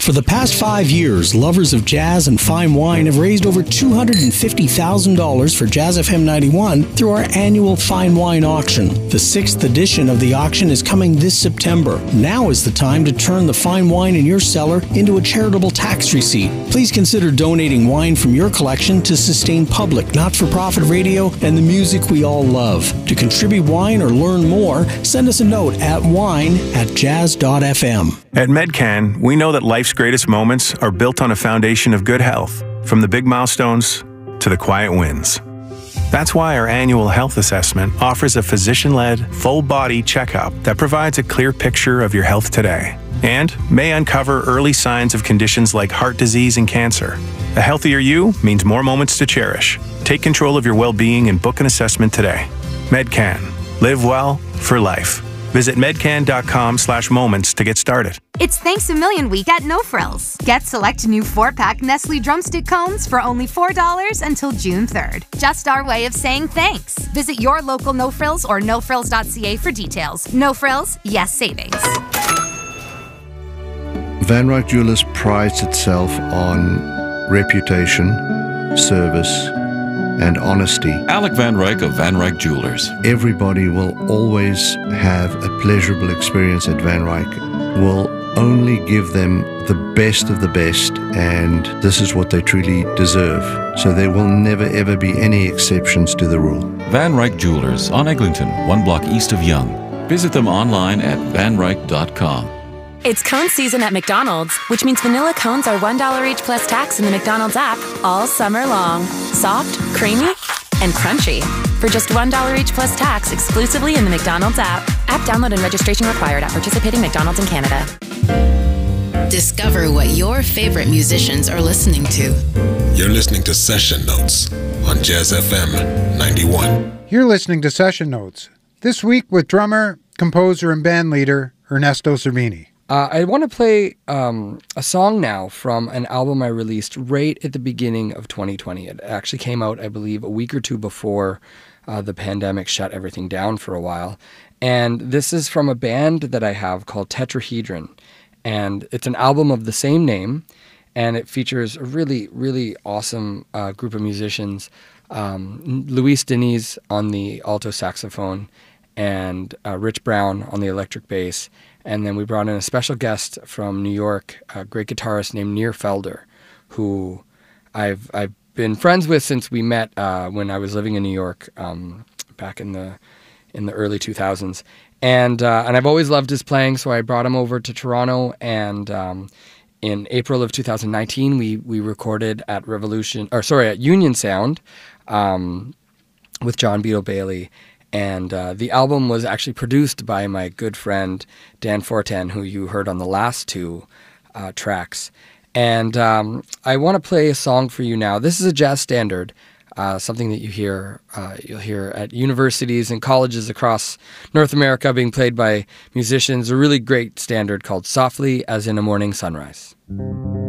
For the past 5 years, lovers of jazz and fine wine have raised over $250,000 for Jazz FM 91 through our annual fine wine auction. The 6th edition of the auction is coming this September. Now is the time to turn the fine wine in your cellar into a charitable tax receipt. Please consider donating wine from your collection to sustain public, not-for-profit radio and the music we all love. To contribute wine or learn more, send us a note at wine@jazz.fm. At Medcan, we know that life's greatest moments are built on a foundation of good health, from the big milestones to the quiet wins. That's why our annual health assessment offers a physician-led, full-body checkup that provides a clear picture of your health today and may uncover early signs of conditions like heart disease and cancer. A healthier you means more moments to cherish. Take control of your well-being and book an assessment today. Medcan. Live well for life. Visit medcan.com/moments to get started. It's Thanks a Million week at No Frills. Get select new 4-pack Nestle Drumstick cones for only $4 until June 3rd. Just our way of saying thanks. Visit your local No Frills or nofrills.ca for details. No Frills, yes savings. Van Ryck Jewelers prides itself on reputation, service, and honesty. Alec Van Ryck of Van Ryck Jewelers. Everybody will always have a pleasurable experience at Van Ryck. We'll only give them the best of the best, and this is what they truly deserve. So there will never ever be any exceptions to the rule. Van Ryck Jewelers on Eglinton, 1 block east of Yonge. Visit them online at vanryck.com. It's cone season at McDonald's, which means vanilla cones are $1 each plus tax in the McDonald's app all summer long. Soft, creamy, and crunchy. For just $1 each plus tax exclusively in the McDonald's app. App download and registration required at participating McDonald's in Canada. Discover what your favorite musicians are listening to. You're listening to Session Notes on Jazz FM 91. You're listening to Session Notes. This week with drummer, composer, and band leader Ernesto Cervini. I want to play a song now from an album I released right at the beginning of 2020. It actually came out, I believe, a week or two before the pandemic shut everything down for a while. And this is from a band that I have called Tetrahedron. And it's an album of the same name. And it features a really, really awesome group of musicians. Luis Diniz on the alto saxophone and Rich Brown on the electric bass. And then we brought in a special guest from New York, a great guitarist named Nir Felder, who I've been friends with since we met when I was living in New York back in the early 2000s. And I've always loved his playing, so I brought him over to Toronto. And in April of 2019, we recorded at Union Sound with John Beetle Bailey. And the album was actually produced by my good friend Dan Fortin, who you heard on the last two tracks. And I want to play a song for you now. This is a jazz standard, something that you'll hear at universities and colleges across North America being played by musicians. A really great standard called Softly as in a Morning Sunrise.